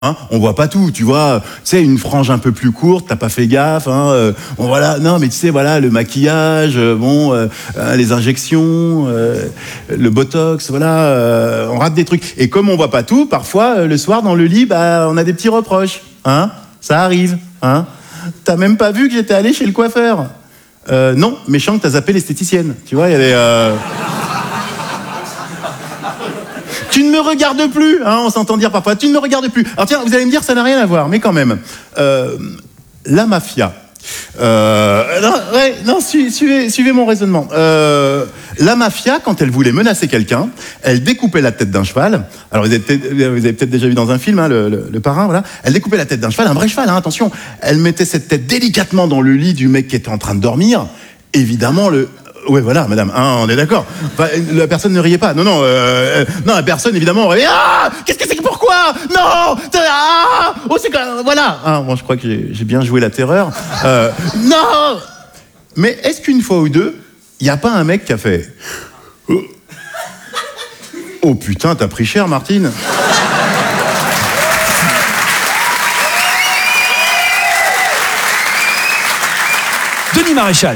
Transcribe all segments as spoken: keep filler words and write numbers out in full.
Hein, on voit pas tout, tu vois. Tu sais, une frange un peu plus courte, t'as pas fait gaffe. Hein, euh, bon, voilà, non, mais tu sais, voilà, le maquillage, euh, bon, euh, euh, les injections, euh, le botox, voilà, euh, on rate des trucs. Et comme on voit pas tout, parfois, euh, le soir dans le lit, bah, on a des petits reproches. Hein, ça arrive. Hein. T'as même pas vu que j'étais allé chez le coiffeur. Euh, non, méchant que t'as zappé l'esthéticienne. Tu vois, il y avait. Euh... Tu ne me regardes plus, hein, on s'entend dire parfois, tu ne me regardes plus. Alors tiens, vous allez me dire, ça n'a rien à voir, mais quand même. Euh, la mafia. Euh, non, ouais, non suivez, suivez mon raisonnement. Euh, la mafia, quand elle voulait menacer quelqu'un, elle découpait la tête d'un cheval. Alors vous avez peut-être, vous avez peut-être déjà vu dans un film, hein, le, le, le parrain, voilà. Elle découpait la tête d'un cheval, un vrai cheval, hein, attention. Elle mettait cette tête délicatement dans le lit du mec qui était en train de dormir. Évidemment, le... Ouais, voilà, madame, hein, on est d'accord. Enfin, la personne ne riait pas. Non, non, euh, non, la personne, évidemment, aurait... Ah, qu'est-ce que c'est que pourquoi? Non, ah, oh, c'est que... Voilà. Ah, bon, je crois que j'ai, j'ai bien joué la terreur. Euh, non. Mais est-ce qu'une fois ou deux, il n'y a pas un mec qui a fait... Oh putain, t'as pris cher, Martine. Denis Maréchal.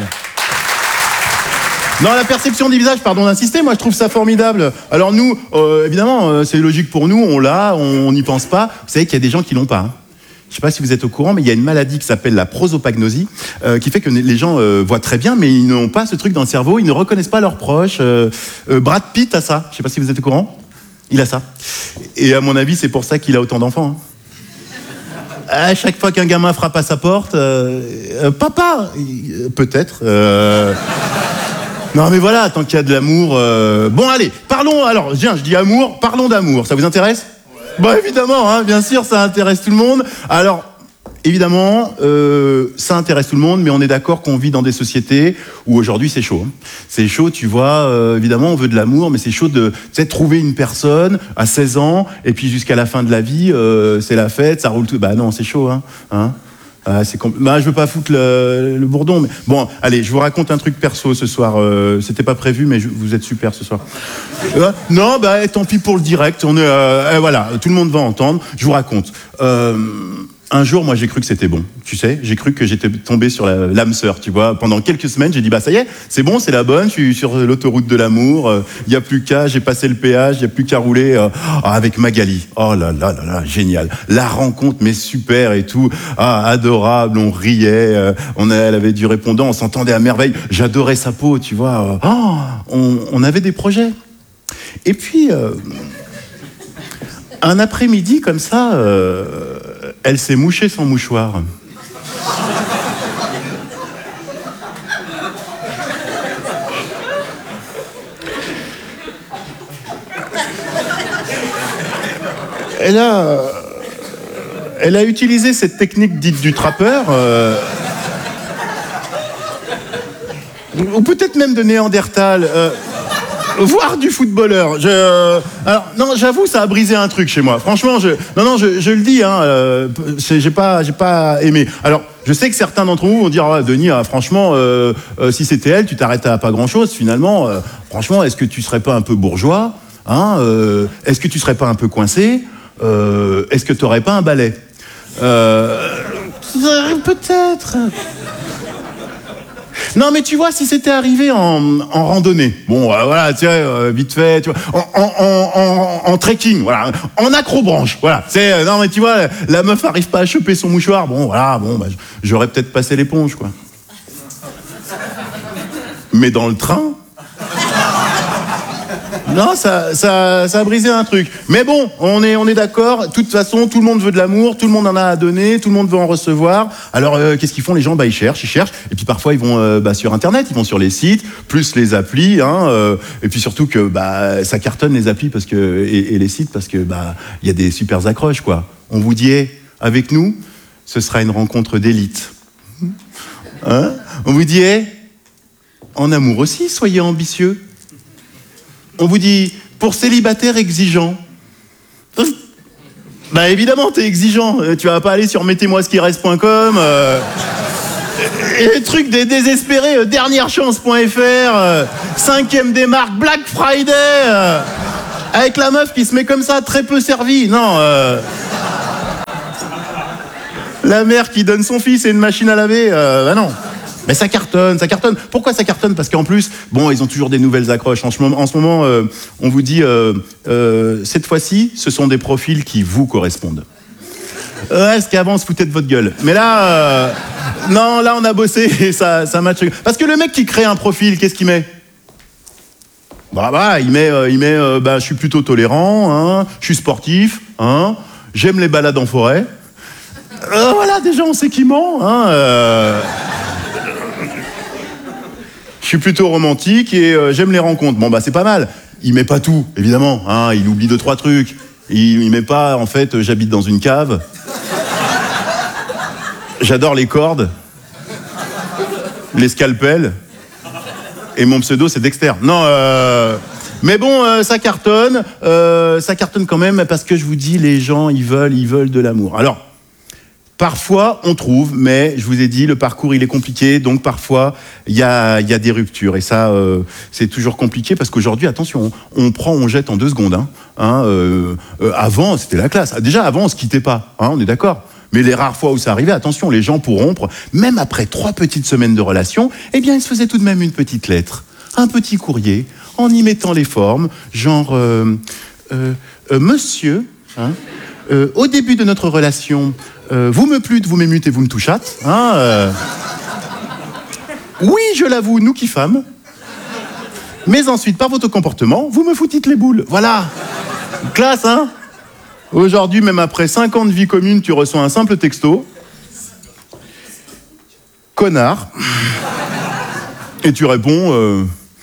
Dans la perception des visages, pardon d'insister, moi je trouve ça formidable. Alors nous, euh, évidemment, euh, c'est logique pour nous, on l'a, on n'y pense pas. Vous savez qu'il y a des gens qui l'ont pas. Hein. Je sais pas si vous êtes au courant, mais il y a une maladie qui s'appelle la prosopagnosie, euh, qui fait que les gens euh, voient très bien, mais ils n'ont pas ce truc dans le cerveau, ils ne reconnaissent pas leurs proches. Euh, euh, Brad Pitt a ça, je sais pas si vous êtes au courant. Il a ça. Et à mon avis, c'est pour ça qu'il a autant d'enfants. Hein. À chaque fois qu'un gamin frappe à sa porte, euh, euh, papa, euh, peut-être... Euh, Non mais voilà, tant qu'il y a de l'amour... Euh... Bon allez, parlons, alors viens, je dis amour, parlons d'amour, ça vous intéresse? Ouais. Bah évidemment, hein, bien sûr, ça intéresse tout le monde. Alors, évidemment, euh, ça intéresse tout le monde, mais on est d'accord qu'on vit dans des sociétés où aujourd'hui c'est chaud. Hein. C'est chaud, tu vois, euh, évidemment on veut de l'amour, mais c'est chaud de tu sais, trouver une personne à seize ans, et puis jusqu'à la fin de la vie, euh, c'est la fête, ça roule tout... Bah non, c'est chaud, hein, hein. Ah, c'est compl... bah, je veux pas foutre le, le bourdon, mais bon, allez, je vous raconte un truc perso ce soir. Euh, c'était pas prévu, mais je... vous êtes super ce soir. Euh, non, bah tant pis pour le direct. On est, euh, voilà, tout le monde va entendre. Je vous raconte. Euh, un jour, moi, j'ai cru que c'était bon. Tu sais, j'ai cru que j'étais tombé sur la, l'âme sœur. Tu vois, pendant quelques semaines, j'ai dit bah ça y est, c'est bon, c'est la bonne. Je suis sur l'autoroute de l'amour. Il euh, y a plus qu'à, j'ai passé le péage. Il y a plus qu'à rouler euh, ah, avec Magali. Oh là là là là, génial. La rencontre, mais super et tout. Ah, adorable. On riait. Euh, on a, elle avait du répondant. On s'entendait à merveille. J'adorais sa peau. Tu vois. Euh, oh, on, on avait des projets. Et puis. Euh, Un après-midi, comme ça, euh, elle s'est mouchée son mouchoir. Elle a, elle a utilisé cette technique dite du trappeur, euh, ou peut-être même de Néandertal. Euh, Voire du footballeur. Je, euh, alors non, j'avoue, ça a brisé un truc chez moi. Franchement, je, non, non, je, je le dis, hein, euh, j'ai pas, j'ai pas aimé. Alors, je sais que certains d'entre vous vont dire, ah, Denis, ah, franchement, euh, euh, si c'était elle, tu t'arrêtais à pas grand-chose. Finalement, euh, franchement, est-ce que tu serais pas un peu bourgeois, hein, euh, est-ce que tu serais pas un peu coincé, euh, est-ce que tu aurais pas un balai, euh, peut-être. Non, mais tu vois, si c'était arrivé en, en randonnée, bon, euh, voilà, tu sais, euh, vite fait, tu vois, en, en, en, en, en trekking, voilà, en acrobranche, voilà, c'est, euh, non, mais tu vois, la meuf arrive pas à choper son mouchoir, bon, voilà, bon, bah, j'aurais peut-être passé l'éponge, quoi. Mais dans le train, non, ça, ça, ça a brisé un truc. Mais bon, on est, on est d'accord. De toute façon, tout le monde veut de l'amour, tout le monde en a à donner, tout le monde veut en recevoir. Alors, euh, qu'est-ce qu'ils font les gens? Bah, ils cherchent, ils cherchent. Et puis parfois, ils vont euh, bah, sur Internet, ils vont sur les sites, plus les applis. Hein, euh, et puis surtout que bah, ça cartonne les applis parce que et, et les sites parce que bah, il y a des super accroches, quoi. On vous dit, hey, avec nous, ce sera une rencontre d'élite. Hein? On vous dit, hey, en amour aussi, soyez ambitieux. On vous dit, pour célibataire exigeant. Bah évidemment, t'es exigeant. Tu vas pas aller sur mettez-moi ce qui reste point com. Euh, et les trucs des désespérés, euh, dernière chance point F R, euh, cinquième des marques, Black Friday, euh, avec la meuf qui se met comme ça, très peu servie. Non, euh, La mère qui donne son fils et une machine à laver, euh, bah non. Mais ça cartonne, ça cartonne. Pourquoi ça cartonne? Parce qu'en plus, bon, ils ont toujours des nouvelles accroches. En ce moment, en ce moment euh, on vous dit, euh, euh, cette fois-ci, ce sont des profils qui vous correspondent. Ouais, parce qu'avant, on se foutait de votre gueule. Mais là, euh, non, là, on a bossé et ça, ça match. Parce que le mec qui crée un profil, qu'est-ce qu'il met? Bah, bah, il met, euh, il met euh, bah, je suis plutôt tolérant, hein, je suis sportif, hein, j'aime les balades en forêt. Euh, voilà, déjà, on sait qui ment. Hein, euh... Je suis plutôt romantique et euh, j'aime les rencontres. Bon, bah, c'est pas mal. Il met pas tout, évidemment. Hein, il oublie deux, trois trucs. Il, il met pas, en fait, euh, j'habite dans une cave. J'adore les cordes. Les scalpels. Et mon pseudo, c'est Dexter. Non, euh... mais bon, euh, ça cartonne. Euh, ça cartonne quand même parce que je vous dis, les gens, ils veulent, ils veulent de l'amour. Alors, parfois, on trouve, mais je vous ai dit, le parcours, il est compliqué, donc parfois, il y a, y a des ruptures. Et ça, euh, c'est toujours compliqué parce qu'aujourd'hui, attention, on, on prend, on jette en deux secondes. Hein, hein, euh, euh, avant, c'était la classe. Déjà, avant, on se quittait pas, hein, on est d'accord. Mais les rares fois où ça arrivait, attention, les gens pour rompre, même après trois petites semaines de relation, eh bien, ils se faisaient tout de même une petite lettre, un petit courrier, en y mettant les formes, genre, euh, euh, euh, monsieur, hein, euh, au début de notre relation, euh, vous me plûtes, vous m'émutez, vous me touchâtes. Hein, euh... Oui, je l'avoue, nous kiffâmes. Mais ensuite, par votre comportement, vous me foutîtes les boules. Voilà. Classe, hein? Aujourd'hui, même après cinq ans de vie commune, tu reçois un simple texto. Connard. Et tu réponds... Euh...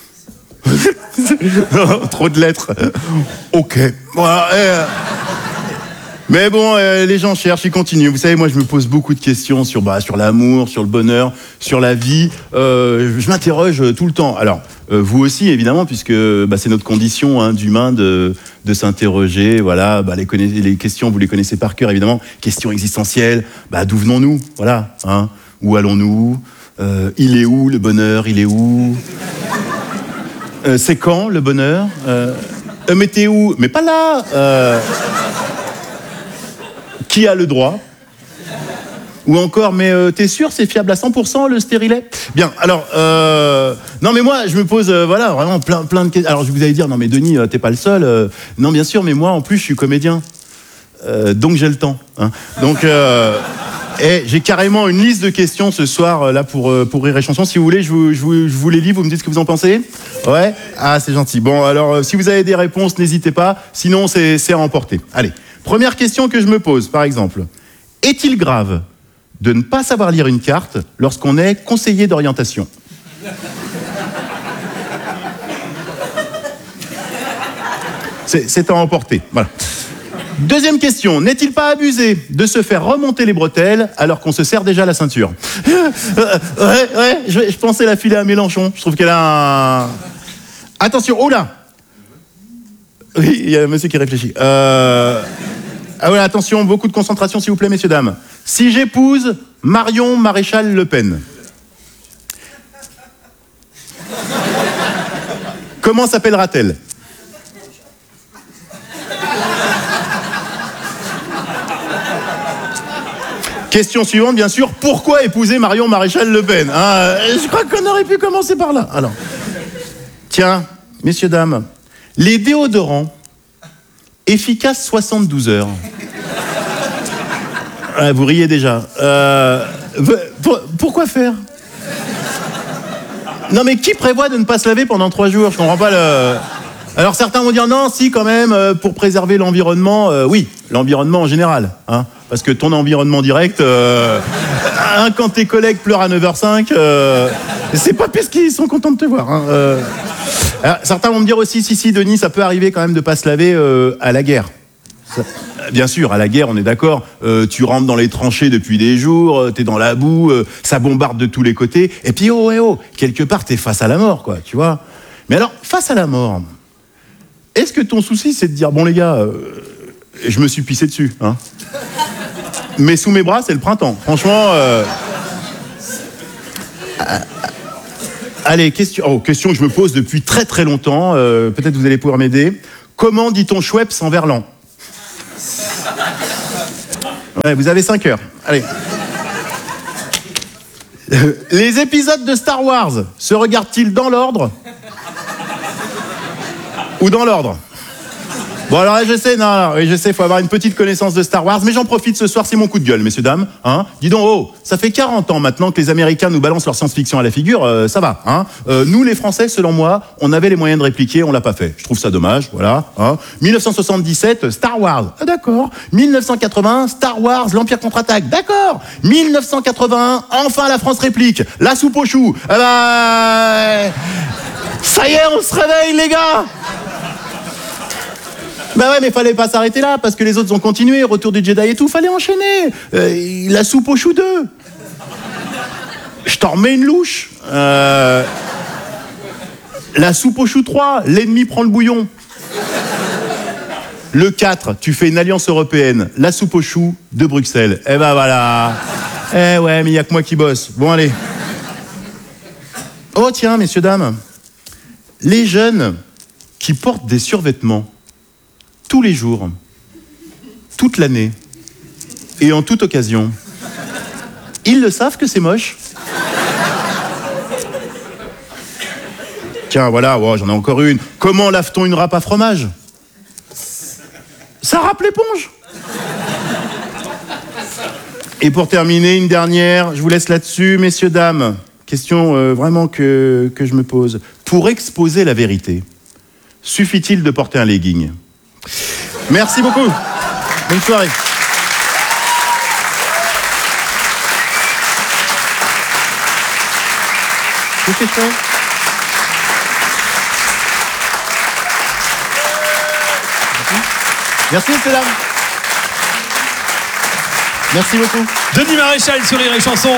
Trop de lettres. Ok. Voilà. Et... Mais bon, euh, les gens cherchent, ils continuent. Vous savez, moi, je me pose beaucoup de questions sur, bah, sur l'amour, sur le bonheur, sur la vie. Euh, je m'interroge tout le temps. Alors, euh, vous aussi, évidemment, puisque bah, c'est notre condition hein, d'humain de, de s'interroger. Voilà, bah, les, conna- les questions, vous les connaissez par cœur, évidemment. Questions existentielles. Bah, d'où venons-nous? Voilà. Hein, où allons-nous? euh, Il est où le bonheur? Il est où? euh, C'est quand le bonheur? euh, euh, Mais t'es où? Mais pas là. Euh... Qui a le droit? Ou encore, mais euh, t'es sûr, c'est fiable à cent pour cent le stérilet? Bien, alors, euh, non mais moi, je me pose, euh, voilà, vraiment plein, plein de questions. Alors, je vous allez dire, non mais Denis, euh, t'es pas le seul. Euh, non, bien sûr, mais moi, en plus, je suis comédien. Euh, donc, j'ai le temps. Hein. Donc, euh, et j'ai carrément une liste de questions ce soir, euh, là, pour, euh, pour Rire et Chanson. Si vous voulez, je vous, je, vous, je vous les lis, vous me dites ce que vous en pensez? Ouais? Ah, c'est gentil. Bon, alors, euh, si vous avez des réponses, n'hésitez pas. Sinon, c'est, c'est à emporter. Allez. Première question que je me pose, par exemple. Est-il grave de ne pas savoir lire une carte lorsqu'on est conseiller d'orientation? C'est, c'est à emporter. Voilà. Deuxième question. N'est-il pas abusé de se faire remonter les bretelles alors qu'on se serre déjà la ceinture? Ouais, ouais, je, je pensais la filer à Mélenchon. Je trouve qu'elle a un... Attention, oh là! Oui, il y a un monsieur qui réfléchit. Euh... Ah ouais, attention, beaucoup de concentration, s'il vous plaît, messieurs, dames. Si j'épouse Marion Maréchal Le Pen, comment s'appellera-t-elle? Question suivante, bien sûr. Pourquoi épouser Marion Maréchal Le Pen? Hein, je crois qu'on aurait pu commencer par là. Alors, tiens, messieurs, dames, les déodorants efficaces soixante-douze heures. Ah, vous riez déjà. Euh, pour, pourquoi faire? Non, mais qui prévoit de ne pas se laver pendant trois jours? Je comprends pas le... Alors, certains vont dire non, si, quand même, pour préserver l'environnement. Euh, oui, l'environnement en général. Hein, parce que ton environnement direct, euh, hein, quand tes collègues pleurent à neuf heures cinq, euh, c'est pas parce qu'ils sont contents de te voir. Hein, euh. Alors, certains vont me dire aussi, si, si, Denis, ça peut arriver quand même de pas se laver euh, à la guerre. Ça, bien sûr, à la guerre, on est d'accord, euh, tu rentres dans les tranchées depuis des jours, euh, t'es dans la boue, euh, ça bombarde de tous les côtés, et puis oh, eh, oh, quelque part, t'es face à la mort, quoi, tu vois. Mais alors, face à la mort, est-ce que ton souci, c'est de dire, bon les gars, euh, je me suis pissé dessus, hein, mais sous mes bras, c'est le printemps, franchement... Euh... Allez, question, oh, question que je me pose depuis très très longtemps, euh, peut-être vous allez pouvoir m'aider. Comment dit-on Schweppes en verlan? Ouais, vous avez cinq heures. Allez. Les épisodes de Star Wars se regardent-ils dans l'ordre ou dans l'ordre? Bon alors je sais, non, non, je sais, faut avoir une petite connaissance de Star Wars, mais j'en profite ce soir, c'est mon coup de gueule, messieurs, dames. Hein. Dis donc, oh, ça fait quarante ans maintenant que les Américains nous balancent leur science-fiction à la figure, euh, ça va. Hein. Euh, nous, les Français, selon moi, on avait les moyens de répliquer, on l'a pas fait. Je trouve ça dommage, voilà. Hein. mille neuf cent soixante-dix-sept, Star Wars, ah, d'accord. mille neuf cent quatre-vingt-un, Star Wars, l'Empire contre-attaque, d'accord. mille neuf cent quatre-vingt-un, enfin la France réplique, la soupe aux choux. Eh ben, ça y est, on se réveille, les gars. Bah ouais, mais fallait pas s'arrêter là, parce que les autres ont continué, retour du Jedi et tout, fallait enchaîner. Euh, la soupe aux choux deux. Je t'en remets une louche. Euh, la soupe aux choux trois, l'ennemi prend le bouillon. Le quatre, tu fais une alliance européenne, la soupe aux choux de Bruxelles. Eh ben voilà. Eh ouais, mais il y a que moi qui bosse. Bon, allez. Oh tiens, messieurs, dames. Les jeunes qui portent des survêtements tous les jours, toute l'année et en toute occasion, ils le savent que c'est moche. Tiens, voilà, oh, j'en ai encore une. Comment lave-t-on une râpe à fromage? Ça râpe l'éponge. Et pour terminer, une dernière, je vous laisse là-dessus, messieurs, dames. Question euh, vraiment que, que je me pose. Pour exposer la vérité, suffit-il de porter un legging? Merci beaucoup. Bonne soirée. Qu'est-ce que je fais? Merci, messieurs, dames. Merci beaucoup. Denis Maréchal sur Rire et Chanson.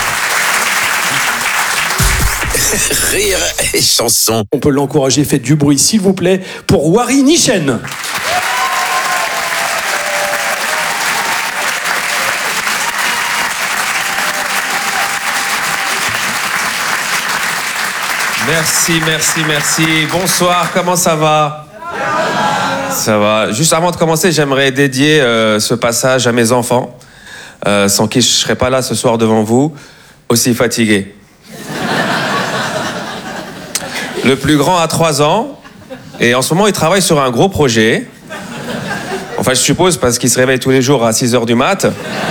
Rire et Chanson. On peut l'encourager, faites du bruit, s'il vous plaît, pour Wari Nichen. Merci, merci, merci. Bonsoir, comment ça va? Ça va. Juste avant de commencer, j'aimerais dédier euh, ce passage à mes enfants, euh, sans qui je ne serais pas là ce soir devant vous, aussi fatigué. Le plus grand a trois ans, et en ce moment, il travaille sur un gros projet. Enfin, je suppose, parce qu'il se réveille tous les jours à six heures du mat'.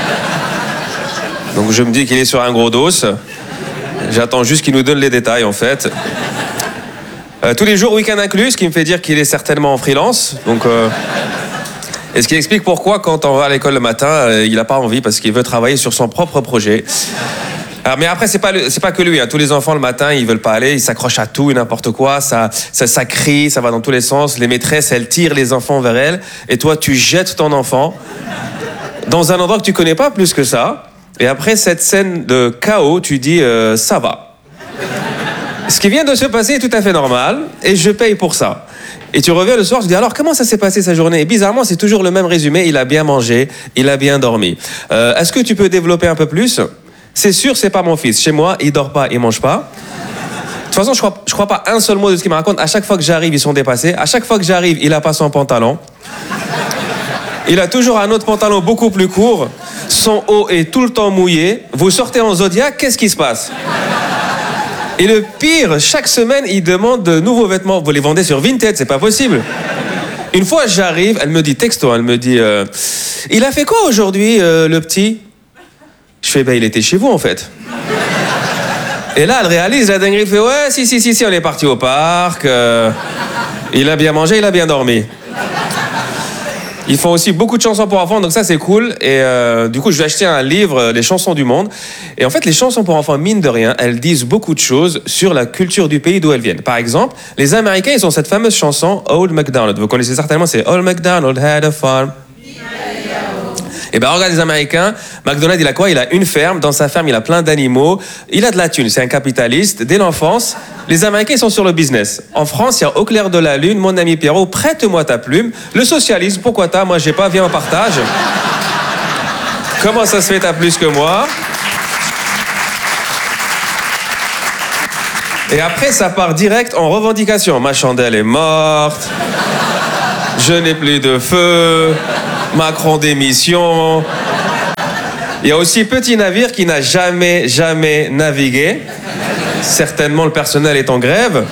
Donc je me dis qu'il est sur un gros dos. J'attends juste qu'il nous donne les détails, en fait. Euh, tous les jours, week-end inclus, ce qui me fait dire qu'il est certainement en freelance. Donc, euh... Et ce qui explique pourquoi, quand on va à l'école le matin, euh, il n'a pas envie, parce qu'il veut travailler sur son propre projet. Alors, mais après, c'est pas, le... c'est pas que lui. Hein. Tous les enfants, le matin, ils veulent pas aller, ils s'accrochent à tout et n'importe quoi. Ça, ça, ça crie, ça va dans tous les sens. Les maîtresses, elles tirent les enfants vers elles. Et toi, tu jettes ton enfant dans un endroit que tu connais pas plus que ça. Et après cette scène de chaos, tu dis euh, ça va. Ce qui vient de se passer est tout à fait normal et je paye pour ça. Et tu reviens le soir, tu dis alors comment ça s'est passé sa journée? Et bizarrement, c'est toujours le même résumé, il a bien mangé, il a bien dormi. Euh, est-ce que tu peux développer un peu plus? C'est sûr, c'est pas mon fils. Chez moi, il dort pas, il mange pas. De toute façon, je crois, je crois pas un seul mot de ce qu'il me raconte. À chaque fois que j'arrive, ils sont dépassés. À chaque fois que j'arrive, il a pas son pantalon. Il a toujours un autre pantalon beaucoup plus court. Son haut est tout le temps mouillé. Vous sortez en Zodiac, qu'est-ce qui se passe? Et le pire, chaque semaine, il demande de nouveaux vêtements. Vous les vendez sur Vinted, c'est pas possible. Une fois, j'arrive, elle me dit texto, elle me dit euh, il a fait quoi aujourd'hui, euh, le petit? Je fais, ben, il était chez vous, en fait. Et là, elle réalise, la dinguerie, elle fait, ouais, si, si, si, si, on est parti au parc. Euh, il a bien mangé, il a bien dormi. Ils font aussi beaucoup de chansons pour enfants, donc ça c'est cool. Et euh, du coup, je vais acheter un livre, Les chansons du monde. Et en fait, les chansons pour enfants, mine de rien, elles disent beaucoup de choses sur la culture du pays d'où elles viennent. Par exemple, les Américains, ils ont cette fameuse chanson Old MacDonald. Vous connaissez certainement, c'est Old MacDonald had a farm. Et ben regarde les Américains, McDonald's il a quoi? Il a une ferme, dans sa ferme il a plein d'animaux, il a de la thune, c'est un capitaliste. Dès l'enfance, les Américains ils sont sur le business. En France, il y a Au clair de la lune, mon ami Pierrot, prête-moi ta plume. Le socialisme, pourquoi t'as? Moi j'ai pas, viens on partage. Comment ça se fait, t'as plus que moi? Et après ça part direct en revendication. Ma chandelle est morte, je n'ai plus de feu, Macron démission, Il y a aussi Petit Navire qui n'a jamais, jamais navigué. Certainement, le personnel est en grève.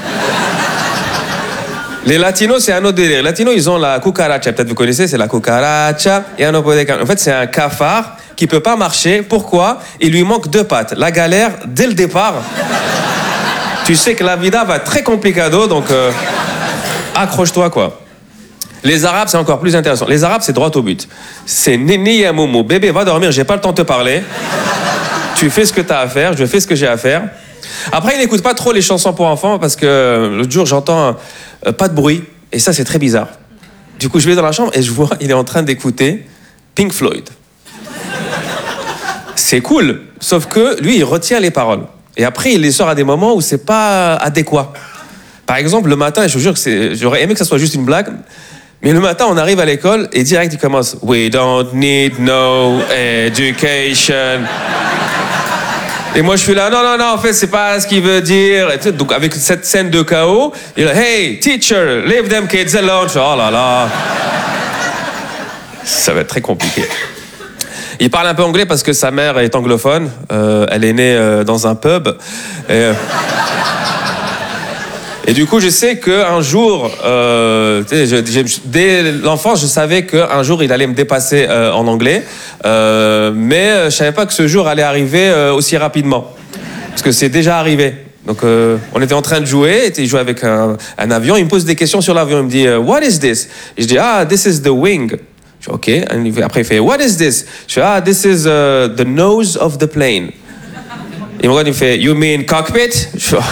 Les latinos, c'est un autre délire. Les latinos, ils ont la cucaracha. Peut-être vous connaissez, c'est la cucaracha. Et un opodé. En fait, c'est un cafard qui peut pas marcher. Pourquoi? Il lui manque deux pattes. La galère, dès le départ. Tu sais que la vida va être très complicado, donc euh, accroche-toi, quoi. Les Arabes, c'est encore plus intéressant. Les Arabes, c'est droit au but. C'est Nini ya Momo. Bébé, va dormir, j'ai pas le temps de te parler. Tu fais ce que t'as à faire, je fais ce que j'ai à faire. Après, ils n'écoutent pas trop les chansons pour enfants parce que l'autre jour, j'entends euh, pas de bruit. Et ça, c'est très bizarre. Du coup, je vais dans la chambre et je vois, il est en train d'écouter Pink Floyd. C'est cool, sauf que lui, il retient les paroles. Et après, il les sort à des moments où c'est pas adéquat. Par exemple, le matin, je vous jure que c'est, j'aurais aimé que ça soit juste une blague. Mais le matin, on arrive à l'école et direct, il commence « We don't need no education ». Et moi, je suis là « Non, non, non, en fait, c'est pas ce qu'il veut dire ». Et tout, donc, avec cette scène de chaos, il est là « Hey, teacher, leave them kids alone ». Je fais « Oh là là ». Ça va être très compliqué. Il parle un peu anglais parce que sa mère est anglophone. Euh, elle est née euh, dans un pub. Et... Euh... Et du coup, je sais qu'un jour, euh, je, je, dès l'enfance, je savais qu'un jour, il allait me dépasser euh, en anglais. Euh, mais je savais pas que ce jour allait arriver euh, aussi rapidement. Parce que c'est déjà arrivé. Donc, euh, on était en train de jouer, il jouait avec un, un avion. Il me pose des questions sur l'avion. Il me dit, What is this? Et je dis, Ah, this is the wing. Je dis, OK. Et après, il fait, What is this? Je dis, Ah, this is uh, the nose of the plane. Il me regarde, il fait, You mean cockpit? Je dis,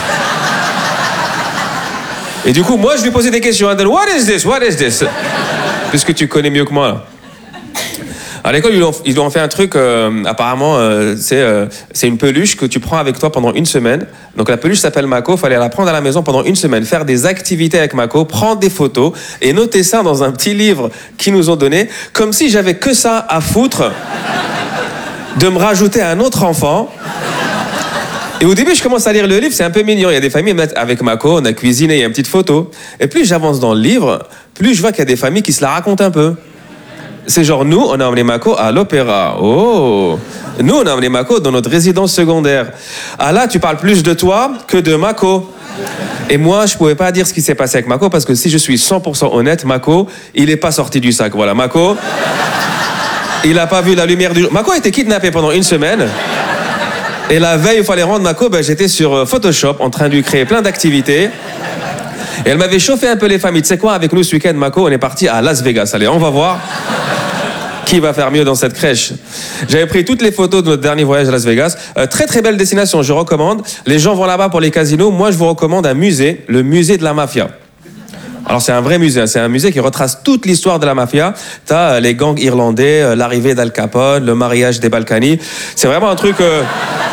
Et du coup, moi, je lui posais des questions. And then, what is this? What is this? Puisque tu connais mieux que moi, là. À l'école, ils lui ont, ils lui ont fait un truc, euh, apparemment, euh, c'est, euh, c'est une peluche que tu prends avec toi pendant une semaine. Donc la peluche s'appelle Mako, il fallait la prendre à la maison pendant une semaine, faire des activités avec Mako, prendre des photos et noter ça dans un petit livre qu'ils nous ont donné, comme si j'avais que ça à foutre de me rajouter un autre enfant. Et au début, je commence à lire le livre, c'est un peu mignon. Il y a des familles avec Mako, on a cuisiné, il y a une petite photo. Et plus j'avance dans le livre, plus je vois qu'il y a des familles qui se la racontent un peu. C'est genre, nous, on a emmené Mako à l'opéra. Oh! Nous, on a emmené Mako dans notre résidence secondaire. Ah là, tu parles plus de toi que de Mako. Et moi, je pouvais pas dire ce qui s'est passé avec Mako, parce que si je suis cent pour cent honnête, Mako, il est pas sorti du sac. Voilà, Mako, il a pas vu la lumière du jour. Mako a été kidnappé pendant une semaine. Et la veille, il fallait rendre Mako, ben, j'étais sur Photoshop en train de lui créer plein d'activités. Et elle m'avait chauffé un peu les familles. Tu sais quoi, avec nous ce week-end, Mako, on est parti à Las Vegas. Allez, on va voir qui va faire mieux dans cette crèche. J'avais pris toutes les photos de notre dernier voyage à Las Vegas. Euh, très très belle destination, je recommande. Les gens vont là-bas pour les casinos. Moi, je vous recommande un musée, le musée de la mafia. Alors c'est un vrai musée, c'est un musée qui retrace toute l'histoire de la mafia. T'as euh, les gangs irlandais, euh, l'arrivée d'Al Capone, le mariage des Balkany. C'est vraiment un truc... Euh...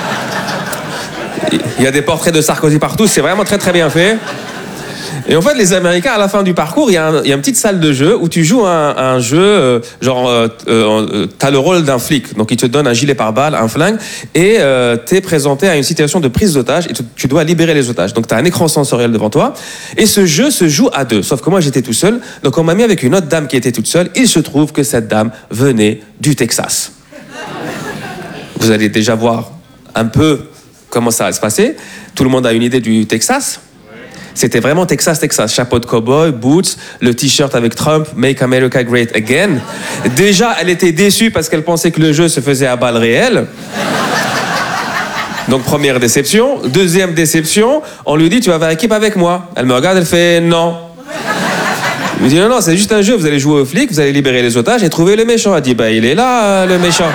Il y a des portraits de Sarkozy partout, c'est vraiment très très bien fait. Et en fait, les Américains, à la fin du parcours, il y a, un, il y a une petite salle de jeu où tu joues un, un jeu, euh, genre, euh, euh, t'as le rôle d'un flic. Donc, il te donne un gilet pare-balles, un flingue, et euh, t'es présenté à une situation de prise d'otage, et tu, tu dois libérer les otages. Donc, t'as un écran sensoriel devant toi, et ce jeu se joue à deux. Sauf que moi, j'étais tout seul, donc on m'a mis avec une autre dame qui était toute seule. Il se trouve que cette dame venait du Texas. Vous allez déjà voir un peu comment ça va se passer. Tout le monde a une idée du Texas. C'était vraiment Texas, Texas. Chapeau de cow-boy, boots, le t-shirt avec Trump, Make America Great Again. Déjà, elle était déçue parce qu'elle pensait que le jeu se faisait à balles réelles. Donc, première déception. Deuxième déception, on lui dit, tu vas faire équipe avec moi. Elle me regarde, elle fait, non. Je lui dis, non, non, c'est juste un jeu. Vous allez jouer aux flics, vous allez libérer les otages et trouver le méchant. Elle dit, bah, il est là, le méchant.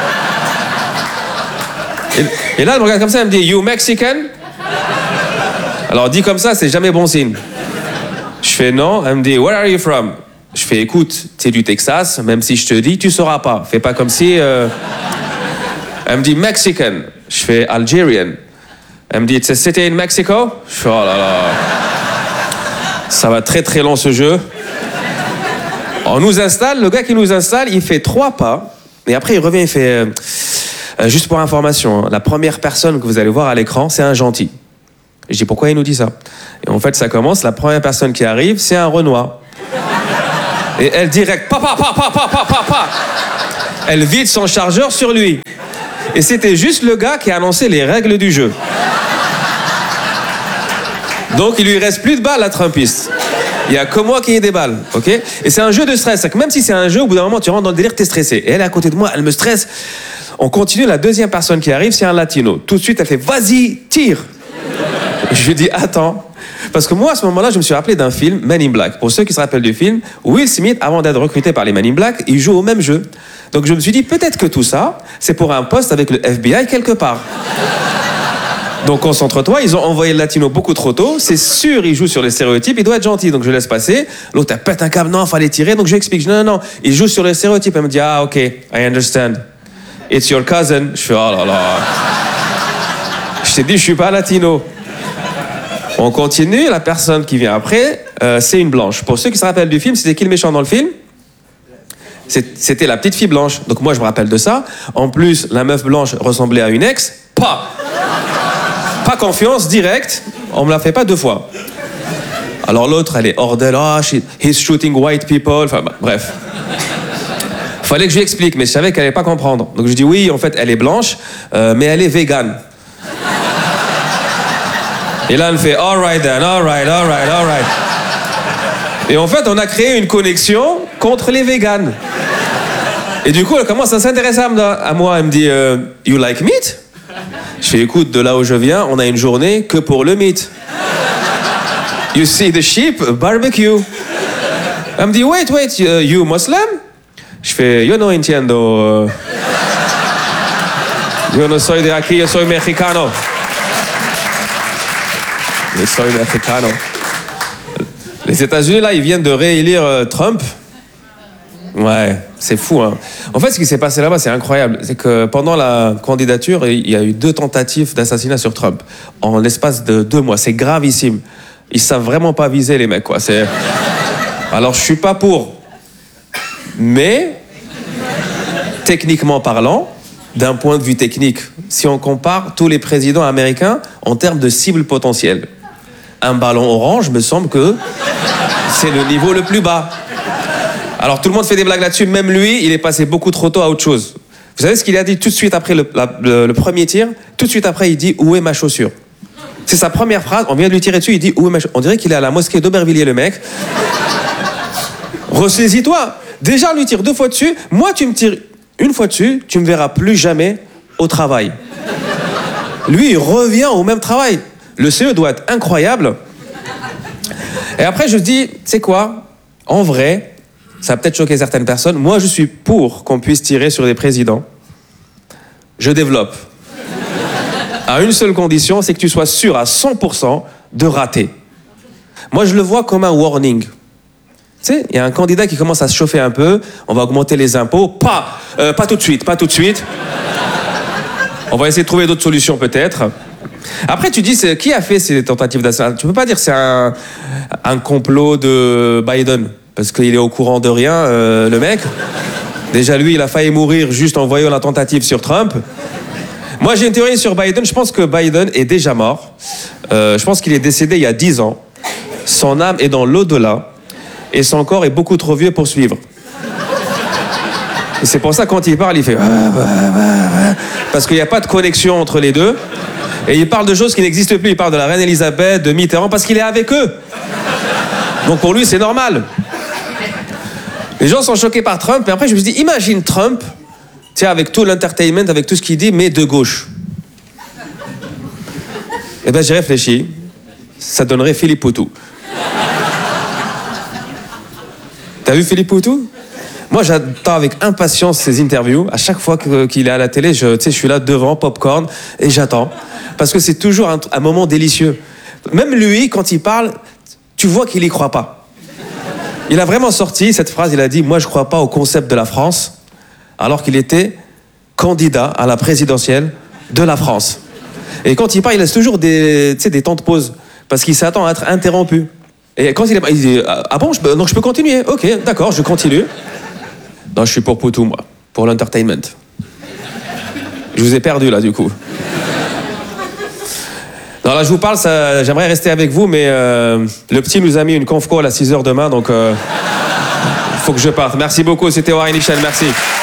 Et, et là, elle me regarde comme ça, elle me dit, you Mexican? Alors, dit comme ça, c'est jamais bon signe. Je fais non. Elle me dit, where are you from? Je fais, écoute, t'es du Texas, même si je te dis, tu sauras pas. Fais pas comme si... Euh... Elle me dit, Mexican. Je fais, Algerian. Elle me dit, it's a city in Mexico? Je fais, oh là là. Ça va très très long ce jeu. On nous installe, le gars qui nous installe, il fait trois pas. Et après, il revient, il fait... Euh, juste pour information, hein, la première personne que vous allez voir à l'écran, c'est un gentil. Et je dis, pourquoi il nous dit ça? Et en fait, ça commence, la première personne qui arrive, c'est un Renoir. Et elle direct, papa, papa, papa, papa, papa. Elle vide son chargeur sur lui. Et c'était juste le gars qui a annoncé les règles du jeu. Donc il lui reste plus de balles à Trumpiste. Il y a que moi qui ai des balles, ok? Et c'est un jeu de stress. C'est que même si c'est un jeu, au bout d'un moment, tu rentres dans le délire, t'es stressé. Et elle est à côté de moi, elle me stresse. On continue, la deuxième personne qui arrive, c'est un latino. Tout de suite, elle fait, vas-y, tire. Je lui dis, attends. Parce que moi, à ce moment-là, je me suis rappelé d'un film, Men in Black. Pour ceux qui se rappellent du film, Will Smith, avant d'être recruté par les Men in Black, il joue au même jeu. Donc je me suis dit, peut-être que tout ça, c'est pour un poste avec le F B I quelque part. Donc concentre-toi, ils ont envoyé le latino beaucoup trop tôt, c'est sûr il joue sur les stéréotypes, il doit être gentil, donc je laisse passer. L'autre elle pète un câble, non, fallait tirer, donc je lui explique, je dis, non, non, non, il joue sur les stéréotypes. Elle me dit, ah ok, I understand. It's your cousin. Je fais, oh là là. Je t'ai dit, je suis pas latino. On continue, la personne qui vient après, euh, c'est une blanche. Pour ceux qui se rappellent du film, c'était qui le méchant dans le film ? C'était la petite fille blanche. Donc moi je me rappelle de ça. En plus, la meuf blanche ressemblait à une ex. Pas Pas confiance, direct. On me l'a fait pas deux fois. Alors l'autre, elle est hors d'elle. Ah, oh, he's shooting white people. Enfin, bah, bref. Fallait que je lui explique, mais je savais qu'elle allait pas comprendre. Donc je dis oui, en fait, elle est blanche, euh, mais elle est végane. Et là, elle me fait all right then, all right, all right, all right. Et en fait, on a créé une connexion contre les véganes. Et du coup, elle commence à s'intéresser à moi. Elle me dit, euh, you like meat? Je fais, écoute, de là où je viens, on a une journée que pour le meat. You see the sheep, barbecue. Elle me dit, wait, wait, uh, you Muslim? Je fais, yo no entiendo. Yo no soy de aquí, yo soy mexicano. Yo soy mexicano. Les États-Unis, là, ils viennent de réélire euh, Trump. Ouais, c'est fou, hein. En fait, ce qui s'est passé là-bas, c'est incroyable. C'est que pendant la candidature, il y a eu deux tentatives d'assassinat sur Trump. En l'espace de deux mois. C'est gravissime. Ils savent vraiment pas viser, les mecs, quoi. C'est... Alors, je suis pas pour. Mais, techniquement parlant, d'un point de vue technique, si on compare tous les présidents américains en termes de cible potentielle, un ballon orange me semble que c'est le niveau le plus bas. Alors tout le monde fait des blagues là-dessus, même lui, il est passé beaucoup trop tôt à autre chose. Vous savez ce qu'il a dit tout de suite après le, la, le, le premier tir? Tout de suite après, il dit « Où est ma chaussure ?» C'est sa première phrase, on vient de lui tirer dessus, il dit « Où est ma chaussure ?» On dirait qu'il est à la mosquée d'Aubervilliers, le mec. Ressaisis-toi. Déjà, on lui tire deux fois dessus. Moi, tu me tires une fois dessus, tu me verras plus jamais au travail. Lui, il revient au même travail. Le C E doit être incroyable. Et après, je dis, c'est quoi? En vrai, ça a peut-être choqué certaines personnes. Moi, je suis pour qu'on puisse tirer sur des présidents. Je développe. À une seule condition, c'est que tu sois sûr à cent pour cent de rater. Moi, je le vois comme un warning. Tu sais, il y a un candidat qui commence à se chauffer un peu. On va augmenter les impôts. Pas, euh, pas tout de suite, pas tout de suite. On va essayer de trouver d'autres solutions peut-être. Après, tu dis, c'est, qui a fait ces tentatives d'assassinat? Tu peux pas dire que c'est un, un complot de Biden, parce qu'il est au courant de rien, euh, le mec. Déjà, lui, il a failli mourir juste en voyant la tentative sur Trump. Moi, j'ai une théorie sur Biden. Je pense que Biden est déjà mort. Euh, je pense qu'il est décédé il y a dix ans. Son âme est dans l'au-delà. Et son corps est beaucoup trop vieux pour suivre. Et c'est pour ça, quand il parle, il fait... Parce qu'il n'y a pas de connexion entre les deux. Et il parle de choses qui n'existent plus. Il parle de la reine Elisabeth, de Mitterrand, parce qu'il est avec eux. Donc pour lui, c'est normal. Les gens sont choqués par Trump. Et après, je me suis dit, imagine Trump, tu sais, avec tout l'entertainment, avec tout ce qu'il dit, mais de gauche. Eh bien, j'ai réfléchi. Ça donnerait Philippe Poutou. T'as vu Philippe Poutou? Moi, j'attends avec impatience ses interviews. À chaque fois que, qu'il est à la télé, je, tu sais, je suis là devant, popcorn, et j'attends. Parce que c'est toujours un, un moment délicieux. Même lui, quand il parle, tu vois qu'il y croit pas. Il a vraiment sorti cette phrase, il a dit « Moi, je crois pas au concept de la France », alors qu'il était candidat à la présidentielle de la France. Et quand il parle, il laisse toujours des, tu sais, des temps de pause, parce qu'il s'attend à être interrompu. Et quand il, est, il dit « Ah bon, je peux, donc je peux continuer? Ok, d'accord, je continue. » Non, je suis pour Poutou, moi. Pour l'entertainment. Je vous ai perdu, là, du coup. Non, là, je vous parle, ça, j'aimerais rester avec vous, mais euh, le petit nous a mis une conf call à six heures demain, donc il euh, faut que je parte. Merci beaucoup, c'était Warren Michel, merci.